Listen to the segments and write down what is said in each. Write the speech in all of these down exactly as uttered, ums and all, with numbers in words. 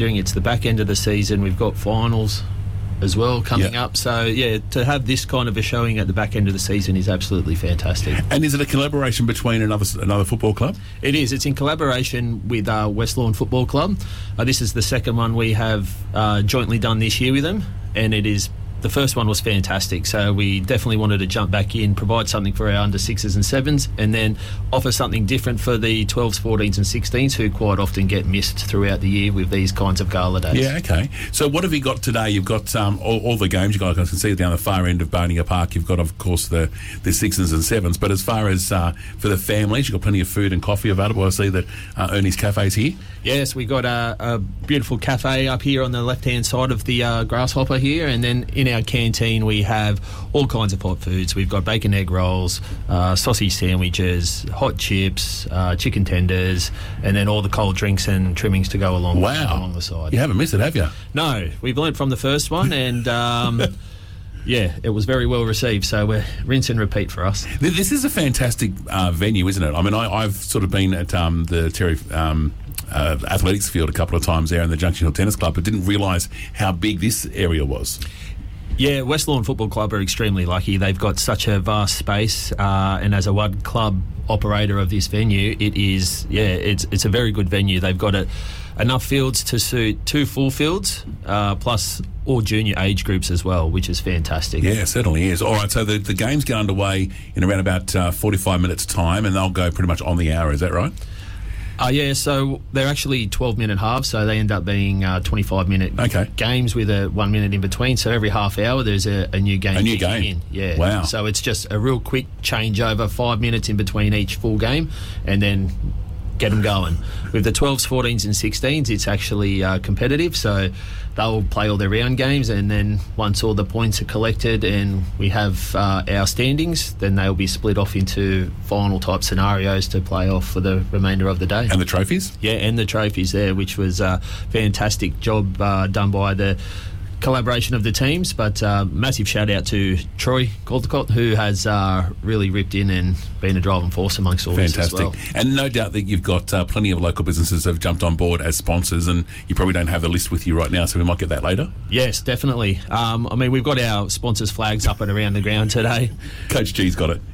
It's the back end of the season. We've got finals as well coming yep. up. So, yeah, to have this kind of a showing at the back end of the season is absolutely fantastic. And is it a collaboration between another another football club? It is. It's in collaboration with uh, West Lawn Football Club. Uh, this is the second one we have uh, jointly done this year with them, and it is... The first one was fantastic, so we definitely wanted to jump back in, provide something for our under sixes and sevens, and then offer something different for the twelves, fourteens and sixteens, who quite often get missed throughout the year with these kinds of gala days. Yeah, okay. So what have you got today? You've got um, all, all the games. You've got, I can see down the far end of Barnier Park, you've got, of course, the, the sixes and sevens, but as far as uh, for the families, you've got plenty of food and coffee available. I see that uh, Ernie's Cafe's here. Yes, we got a, a beautiful cafe up here on the left-hand side of the uh, grasshopper here, and then in our canteen we have all kinds of hot foods. We've got bacon egg rolls, uh, sausage sandwiches, hot chips, uh, chicken tenders, and then all the cold drinks and trimmings to go along, wow. along the side. You haven't missed it, have you? No, we've learnt from the first one, and... Um, yeah, it was very well received, so we're rinse and repeat for us. This is a fantastic uh, venue, isn't it? I mean, I, I've sort of been at um, the Terry um, uh, Athletics Field a couple of times there in the Junction Hill Tennis Club, but didn't realise how big this area was. Yeah, West Lawn Football Club are extremely lucky. They've got such a vast space, uh, and as a one club operator of this venue, it is, yeah, it's it's a very good venue. They've got a, enough fields to suit two full fields, uh, plus all junior age groups as well, which is fantastic. Yeah, it certainly is. All right, so the, the games get underway in around about uh, forty-five minutes' time, and they'll go pretty much on the hour, is that right? Uh, yeah, so they're actually twelve-minute halves, so they end up being uh, twenty-five-minute okay. games with a one minute in between. So every half hour there's a, a new game. A new game? In. Yeah. Wow. So it's just a real quick changeover, five minutes in between each full game, and then get them going. With the twelves, fourteens and sixteens, it's actually uh, competitive, so they'll play all their round games, and then once all the points are collected and we have uh, our standings, then they'll be split off into final type scenarios to play off for the remainder of the day. And the trophies? Yeah, and the trophies there, which was a fantastic job uh, done by the collaboration of the teams, but uh, massive shout out to Troy Caldecott, who has uh, really ripped in and been a driving force amongst all Fantastic. this as well. And no doubt that you've got uh, plenty of local businesses that have jumped on board as sponsors, and you probably don't have the list with you right now, so we might get that later. Yes, definitely. Um, I mean, we've got our sponsors flags up and around the ground today. Coach G's got it.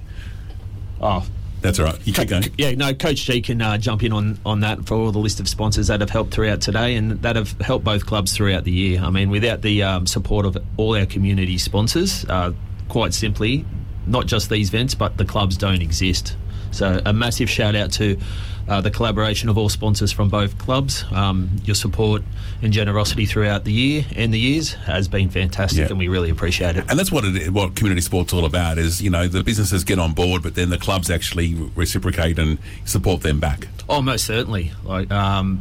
Oh, that's all right. You keep going. Yeah, no, Coach G can uh, jump in on, on that for all the list of sponsors that have helped throughout today and that have helped both clubs throughout the year. I mean, without the um, support of all our community sponsors, uh, quite simply, not just these events, but the clubs don't exist. So a massive shout out to uh, the collaboration of all sponsors from both clubs. Um, your support and generosity throughout the year and the years has been fantastic, yeah. and we really appreciate it. And that's what it, what community sport's all about, is, you know, the businesses get on board, but then the clubs actually reciprocate and support them back. Oh, most certainly. Like, um,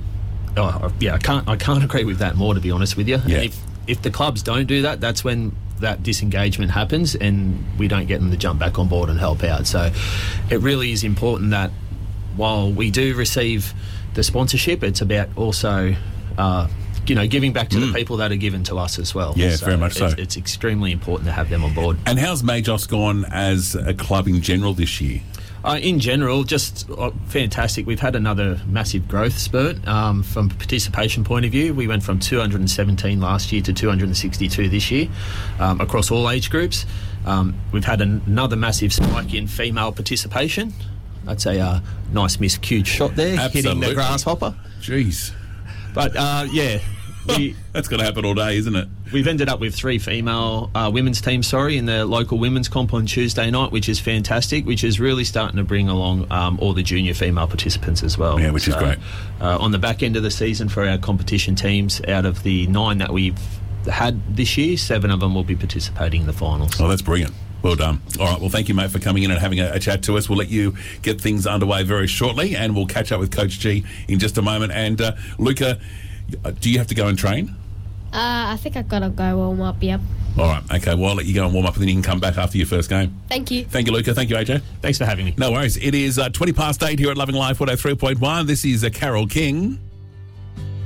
oh, yeah, I can't I can't agree with that more, to be honest with you. Yeah. And if if the clubs don't do that, that's when that disengagement happens and we don't get them to jump back on board and help out. So it really is important that while we do receive the sponsorship, it's about also uh, you know, giving back to mm. the people that are given to us as well. Yeah, so very much so. It's, it's extremely important to have them on board. And how's Majos gone as a club in general this year? Uh, in general, just uh, fantastic. We've had another massive growth spurt um, from a participation point of view. We went from two hundred seventeen last year to two hundred sixty-two this year um, across all age groups. Um, we've had an- another massive spike in female participation. That's a uh, nice miscued shot there, Absolutely. hitting the grasshopper. Jeez. But, uh, yeah... We, That's going to happen all day, isn't it? We've ended up with three female uh, women's teams, sorry, in the local women's comp on Tuesday night, which is fantastic, which is really starting to bring along um, all the junior female participants as well. Yeah, which so, is great. Uh, on the back end of the season for our competition teams, out of the nine that we've had this year, seven of them will be participating in the finals. Oh, that's brilliant. Well done. All right, well, thank you, mate, for coming in and having a, a chat to us. We'll let you get things underway very shortly, and we'll catch up with Coach G in just a moment. And, uh, Luca, do you have to go and train? Uh, I think I've got to go warm up, yep. All right, okay, well, I'll let you go and warm up and then you can come back after your first game. Thank you. Thank you, Luca. Thank you, A J. Thanks for having me. No worries. It is uh, twenty past eight here at Loving Life one oh three point one. This is uh, Carol King.